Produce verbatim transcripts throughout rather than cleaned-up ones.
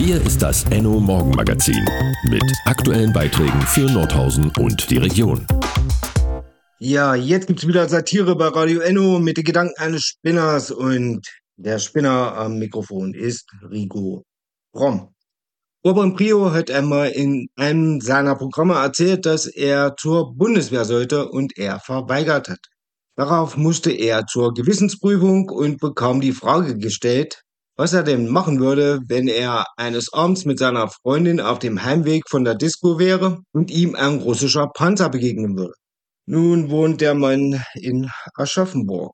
Hier ist das Enno Morgenmagazin mit aktuellen Beiträgen für Nordhausen und die Region. Ja, jetzt gibt's wieder Satire bei Radio Enno mit den Gedanken eines Spinners und der Spinner am Mikrofon ist Rigo Fromm. Urban Prio hat einmal in einem seiner Programme erzählt, dass er zur Bundeswehr sollte und er verweigert hat. Darauf musste er zur Gewissensprüfung und bekam die Frage gestellt, was er denn machen würde, wenn er eines Abends mit seiner Freundin auf dem Heimweg von der Disco wäre und ihm ein russischer Panzer begegnen würde. Nun wohnt der Mann in Aschaffenburg.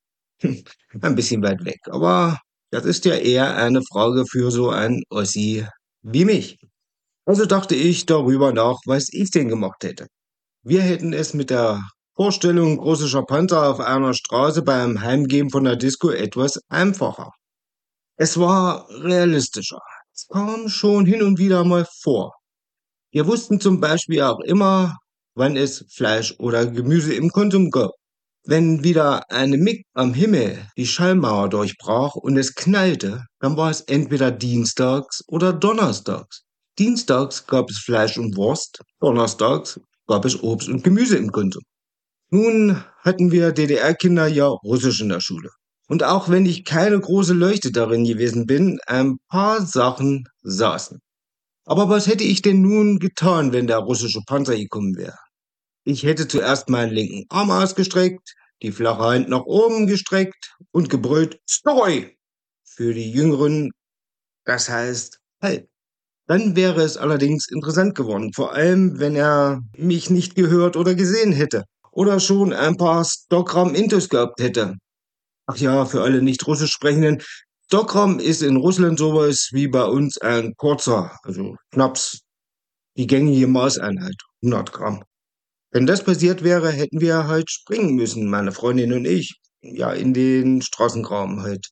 Ein bisschen weit weg, aber das ist ja eher eine Frage für so einen Ossi wie mich. Also dachte ich darüber nach, was ich denn gemacht hätte. Wir hätten es mit der Vorstellung russischer Panzer auf einer Straße beim Heimgehen von der Disco etwas einfacher. Es war realistischer. Es kam schon hin und wieder mal vor. Wir wussten zum Beispiel auch immer, wann es Fleisch oder Gemüse im Konsum gab. Wenn wieder eine Mik am Himmel die Schallmauer durchbrach und es knallte, dann war es entweder dienstags oder donnerstags. Dienstags gab es Fleisch und Wurst, donnerstags gab es Obst und Gemüse im Konsum. Nun hatten wir D D R-Kinder ja Russisch in der Schule. Und auch wenn ich keine große Leuchte darin gewesen bin, ein paar Sachen saßen. Aber was hätte ich denn nun getan, wenn der russische Panzer gekommen wäre? Ich hätte zuerst meinen linken Arm ausgestreckt, die flache Hand nach oben gestreckt und gebrüllt, Stoi! Für die Jüngeren, das heißt, halt. Dann wäre es allerdings interessant geworden, vor allem wenn er mich nicht gehört oder gesehen hätte oder schon ein paar Stockgramm Intus gehabt hätte. Ach ja, für alle nicht russisch sprechenden, Stockgramm ist in Russland sowas wie bei uns ein kurzer, also Schnaps, die gängige Maßeinheit, hundert Gramm. Wenn das passiert wäre, hätten wir halt springen müssen, meine Freundin und ich, ja in den Straßengraben halt.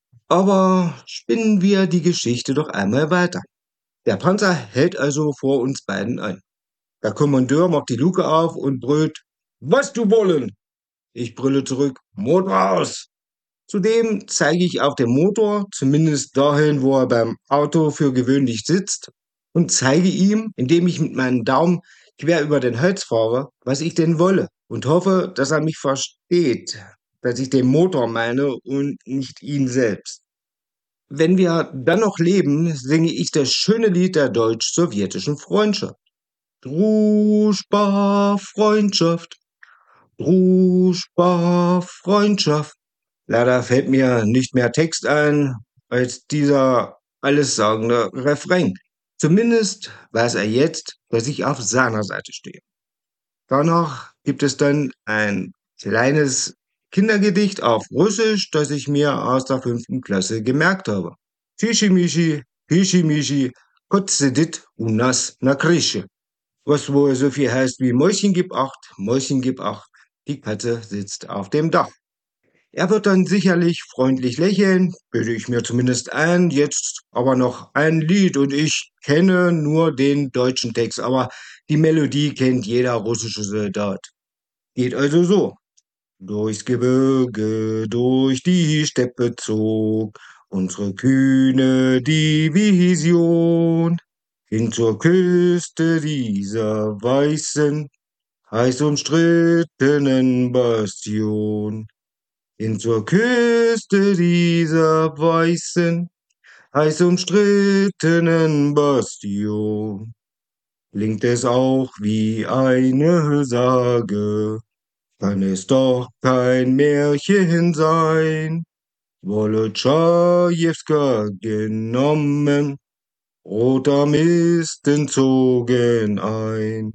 Aber spinnen wir die Geschichte doch einmal weiter. Der Panzer hält also vor uns beiden ein. Der Kommandeur macht die Luke auf und brüllt, was du wollen? Ich brülle zurück, Motor aus. Zudem zeige ich auf den Motor, zumindest dahin, wo er beim Auto für gewöhnlich sitzt, und zeige ihm, indem ich mit meinem Daumen quer über den Hals fahre, was ich denn wolle, und hoffe, dass er mich versteht, dass ich den Motor meine und nicht ihn selbst. Wenn wir dann noch leben, singe ich das schöne Lied der deutsch-sowjetischen Freundschaft. Druschba Freundschaft, Druschba Freundschaft. Leider fällt mir nicht mehr Text ein als dieser allessagende Refrain. Zumindest weiß er jetzt, dass ich auf seiner Seite stehe. Danach gibt es dann ein kleines Kindergedicht auf Russisch, das ich mir aus der fünften Klasse gemerkt habe. Tschishimishi, Pishimishi, Kot sedit u nas na Krische. Was wohl so viel heißt wie Mäuschen gib acht, Mäuschen gib acht, die Katze sitzt auf dem Dach. Er wird dann sicherlich freundlich lächeln, bilde ich mir zumindest ein, jetzt aber noch ein Lied und ich kenne nur den deutschen Text, aber die Melodie kennt jeder russische Soldat. Geht also so. Durchs Gebirge, durch die Steppe zog unsere kühne Division hin zur Küste dieser weißen, heiß umstrittenen Bastion. Hin zur Küste dieser weißen, heiß umstrittenen Bastion. Klingt es auch wie eine Sage, kann es doch kein Märchen sein. Wolotschajewska genommen, Rotarmisten zogen ein.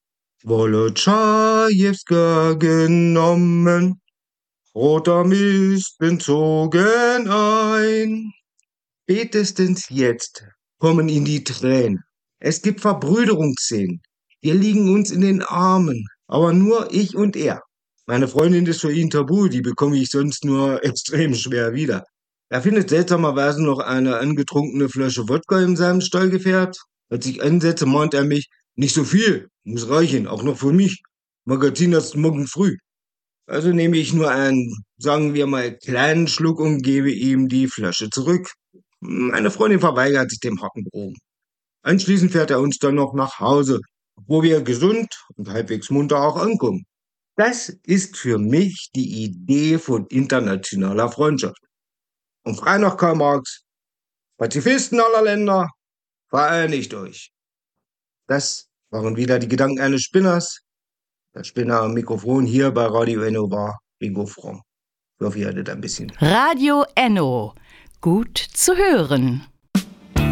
Wolotschajewska genommen, Rotarmisten zogen ein. Spätestens jetzt kommen ihm die Tränen. Es gibt Verbrüderungsszenen. Wir liegen uns in den Armen, aber nur ich und er. Meine Freundin ist für ihn tabu, die bekomme ich sonst nur extrem schwer wieder. Er findet seltsamerweise noch eine angetrunkene Flasche Wodka in seinem Stallgefährt. Als ich ansetze, mahnt er mich, nicht so viel, muss reichen, auch noch für mich. Magazin erst morgen früh. Also nehme ich nur einen, sagen wir mal, kleinen Schluck und gebe ihm die Flasche zurück. Meine Freundin verweigert sich dem harten Drogen. Anschließend fährt er uns dann noch nach Hause, wo wir gesund und halbwegs munter auch ankommen. Das ist für mich die Idee von internationaler Freundschaft. Und frei nach Karl Marx: Pazifisten aller Länder, vereinigt euch. Das waren wieder die Gedanken eines Spinners. Der Spinner am Mikrofon hier bei Radio Enno war Rigo Fromm. Ich hoffe, ihr hattet ein bisschen. Radio Enno. Gut zu hören.